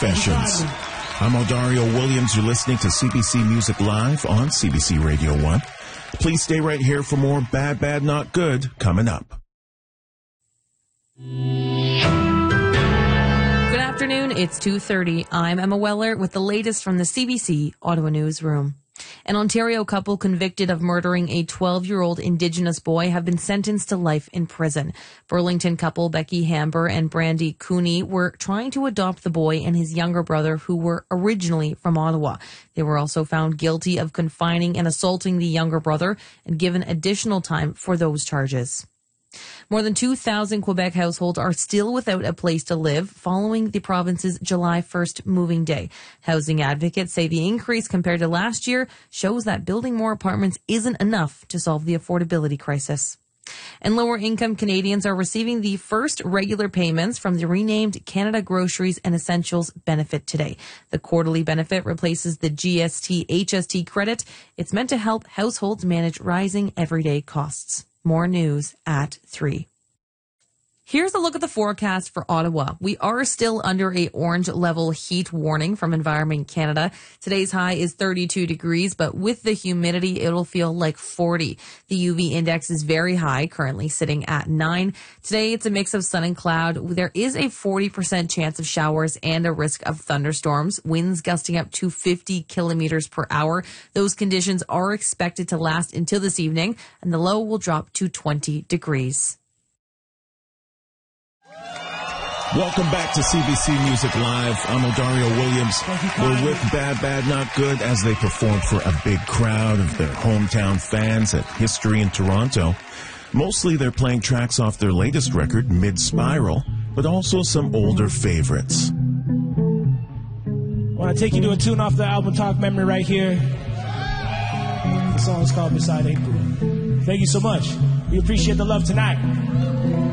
confessions. I'm Odario Williams. You're listening to CBC Music Live on CBC Radio 1. Please stay right here for more Bad, Bad, Not Good coming up. Good afternoon. It's 2:30. I'm Emma Weller with the latest from the CBC Ottawa Newsroom. An Ontario couple convicted of murdering a 12-year-old Indigenous boy have been sentenced to life in prison. Burlington couple Becky Hamber and Brandy Cooney were trying to adopt the boy and his younger brother, who were originally from Ottawa. They were also found guilty of confining and assaulting the younger brother and given additional time for those charges. More than 2,000 Quebec households are still without a place to live following the province's July 1st moving day. Housing advocates say the increase compared to last year shows that building more apartments isn't enough to solve the affordability crisis. And lower-income Canadians are receiving the first regular payments from the renamed Canada Groceries and Essentials benefit today. The quarterly benefit replaces the GST-HST credit. It's meant to help households manage rising everyday costs. More news at 3. Here's a look at the forecast for Ottawa. We are still under a orange level heat warning from Environment Canada. Today's high is 32 degrees, but with the humidity, it'll feel like 40. The UV index is very high, currently sitting at 9. Today, it's a mix of sun and cloud. There is a 40% chance of showers and a risk of thunderstorms, winds gusting up to 50 kilometers per hour. Those conditions are expected to last until this evening, and the low will drop to 20 degrees. Welcome back to CBC Music Live. I'm Odario Williams. We're with Bad, Bad, Not Good as they perform for a big crowd of their hometown fans at History in Toronto. Mostly they're playing tracks off their latest record, Mid-Spiral, but also some older favorites. I want to take you to a tune off the album Talk Memory right here. The song is called Beside April. Thank you so much. We appreciate the love tonight.